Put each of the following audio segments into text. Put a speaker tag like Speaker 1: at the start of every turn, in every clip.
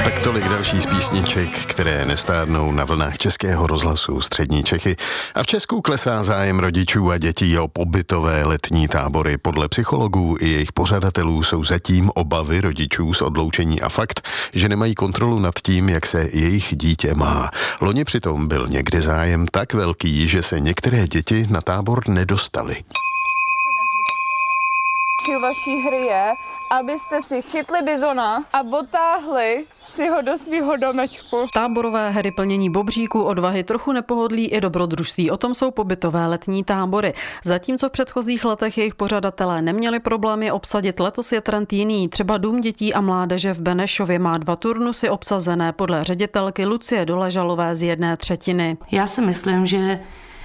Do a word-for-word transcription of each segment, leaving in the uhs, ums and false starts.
Speaker 1: Tak tolik další z písniček, které nestárnou na vlnách Českého rozhlasu Střední Čechy. A v Česku klesá zájem rodičů a dětí o pobytové letní tábory. Podle psychologů i jejich pořadatelů jsou zatím obavy rodičů z odloučení a fakt, že nemají kontrolu nad tím, jak se jejich dítě má. Loni přitom byl někdy zájem tak velký, že se některé děti na tábor nedostaly.
Speaker 2: Cíl vaší hry je, abyste si chytli bizona a otáhli si ho do svého domečku.
Speaker 3: Táborové hry, plnění bobříků, odvahy, trochu nepohodlí i dobrodružství. O tom jsou pobytové letní tábory. Zatímco v předchozích letech jejich pořadatelé neměli problémy obsadit, letos je trend jiný. Třeba Dům dětí a mládeže v Benešově má dva turnusy obsazené podle ředitelky Lucie Doležalové z jedné třetiny.
Speaker 4: Já si myslím, že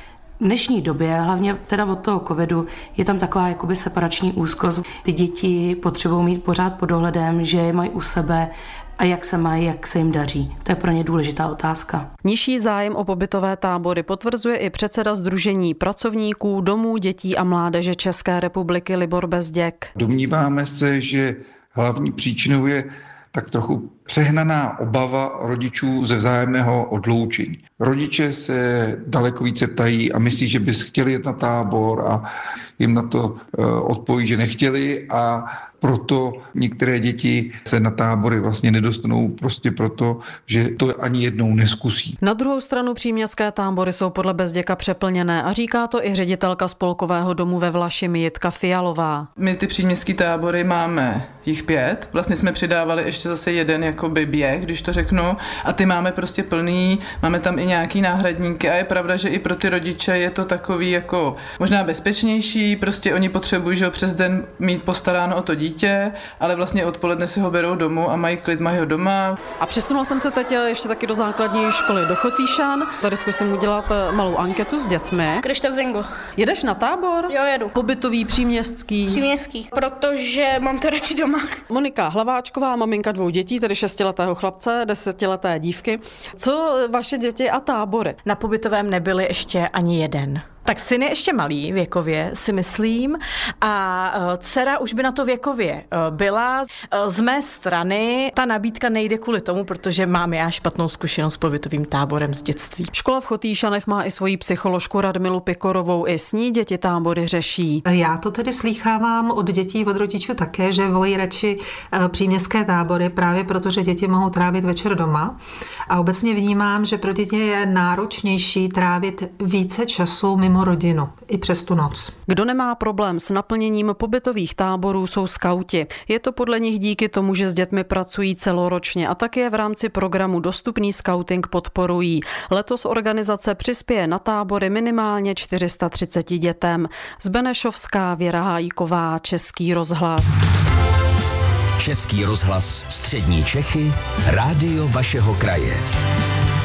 Speaker 4: v dnešní době, hlavně teda od toho covidu, je tam taková jakoby separační úzkost. Ty děti potřebují mít pořád pod dohledem, že je mají u sebe a jak se mají, jak se jim daří. To je pro ně důležitá otázka.
Speaker 3: Nižší zájem o pobytové tábory potvrzuje i předseda Sdružení pracovníků domů dětí a mládeže České republiky Libor Bezděk.
Speaker 5: Domníváme se, že hlavní příčinou je tak trochu přehnaná obava rodičů ze vzájemného odloučení. Rodiče se daleko více ptají a myslí, že by chtěli jet na tábor a jim na to odpoví, že nechtěli, a proto některé děti se na tábory vlastně nedostanou prostě proto, že to ani jednou neskusí.
Speaker 3: Na druhou stranu příměstské tábory jsou podle Bezděka přeplněné a říká to i ředitelka spolkového domu ve Vlašimi Jitka Fialová.
Speaker 6: My ty příměstské tábory máme jich pět, vlastně jsme přidávali ještě zase jeden jakoby běh, když to řeknu, a ty máme prostě plný, máme tam i nějaký náhradníky a je pravda, že i pro ty rodiče je to takový jako možná bezpečnější, prostě oni potřebují, že přes den mít postaráno o to dítě, ale vlastně odpoledne si ho berou domů a mají klid, mají ho doma.
Speaker 3: A přesunula jsem se teď ještě taky do základní školy do Chotýšan. Tady zkusím udělat malou anketu s dětmi.
Speaker 7: Krištof Zengl.
Speaker 3: Jedeš na tábor?
Speaker 7: Jo, jedu.
Speaker 3: Pobytový, příměstský?
Speaker 7: Příměstský, protože mám to radši doma.
Speaker 3: Monika Hlaváčková, maminka dvou dětí, tedy šestiletého chlapce, desetileté dívky. Co vaše děti a tábory?
Speaker 8: Na pobytovém nebyli ještě ani jeden. Tak syn je ještě malý věkově, si myslím, a dcera už by na to věkově byla. Z mé strany ta nabídka nejde kvůli tomu, protože mám já špatnou zkušenost s pobytovým táborem z dětství.
Speaker 3: Škola v Chotýšanech má i svoji psycholožku Radmilu Pikorovou, i s ní děti tábory řeší.
Speaker 9: Já to tedy slýchávám od dětí, od rodičů také, že volí radši příměstské tábory právě proto, že děti mohou trávit večer doma. A obecně vnímám, že pro děti je náročnější trávit více času mimo rodinu, i přes tu noc.
Speaker 3: Kdo nemá problém s naplněním pobytových táborů, jsou skauti. Je to podle nich díky tomu, že s dětmi pracují celoročně a také v rámci programu Dostupný skauting podporují. Letos organizace přispěje na tábory minimálně čtyři sta třicet dětem. Z Benešovská Věra Hájková, Český rozhlas.
Speaker 10: Český rozhlas Střední Čechy, rádio vašeho kraje.